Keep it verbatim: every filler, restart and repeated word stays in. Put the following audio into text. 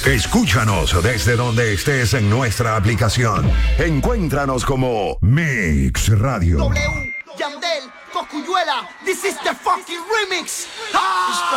Escúchanos desde donde estés en nuestra aplicación. Encuéntranos como Mix Radio. W, Yandel, Cocuyuela, this is the fucking remix. Ah!